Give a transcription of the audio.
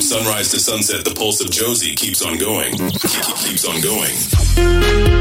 From sunrise to sunset, the pulse of Josie keeps on going. Keeps on going.